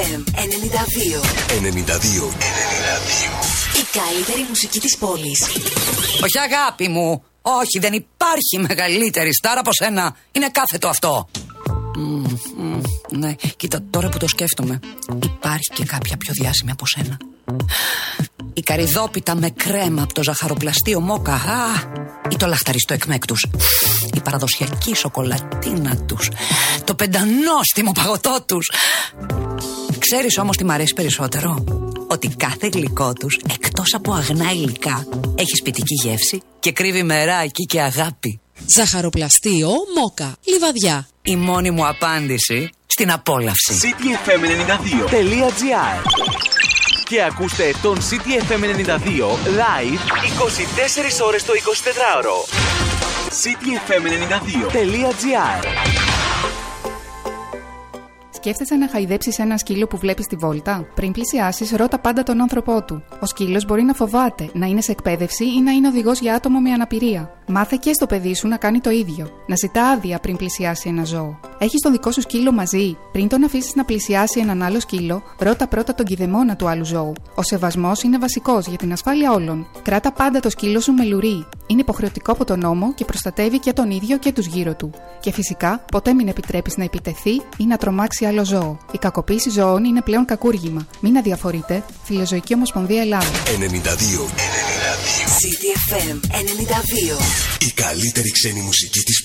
92. Η καλύτερη μουσική της πόλης. Όχι αγάπη μου. Όχι, δεν υπάρχει μεγαλύτερη στάρα από σένα. Είναι κάθετο αυτό. Ναι, κοίτα, τώρα που το σκέφτομαι, υπάρχει και κάποια πιο διάσημη από σένα. Η καρυδόπιτα με κρέμα από το ζαχαροπλαστείο Μόκα. Ή το λαχταριστό εκμέκ τους. Η παραδοσιακή σοκολατίνα τους. Το πεντανόστιμο παγωτό τους. Ξέρεις όμως τι μ' αρέσει περισσότερο? Ότι κάθε γλυκό τους, εκτός από αγνά υλικά, έχει σπιτική γεύση και κρύβει μεράκι και αγάπη. Ζαχαροπλαστείο Μόκα, Λιβαδιά. Η μόνη μου απάντηση στην απόλαυση. cityfm92.gr. Και ακούστε τον CityFM 92 live 24 ώρες το 24ωρο. cityfm92.gr. Σκέφτεσαι να χαϊδέψεις ένα σκύλο που βλέπεις στη βόλτα? Πριν πλησιάσεις, ρώτα πάντα τον άνθρωπό του. Ο σκύλος μπορεί να φοβάται, να είναι σε εκπαίδευση ή να είναι οδηγός για άτομο με αναπηρία. Μάθε και στο παιδί σου να κάνει το ίδιο. Να ζητά άδεια πριν πλησιάσει ένα ζώο. Έχεις τον δικό σου σκύλο μαζί? Πριν τον αφήσεις να πλησιάσει έναν άλλο σκύλο, ρώτα πρώτα τον κηδεμόνα του άλλου ζώου. Ο σεβασμός είναι βασικός για την ασφάλεια όλων. Κράτα πάντα το σκύλο σου με λουρί. Είναι υποχρεωτικό από τον νόμο και προστατεύει και τον ίδιο και τους γύρω του. Και φυσικά, ποτέ μην επιτρέπεις να επιτεθεί ή να τρομάξει άλλο ζώο. Η κακοποίηση ζώων είναι πλέον κακούργημα. Μην αδιαφορείτε. Φιλοζωική Ομοσπονδία Ελλάδας. 92. CityFM 92. Η καλύτερη ξένη μουσική της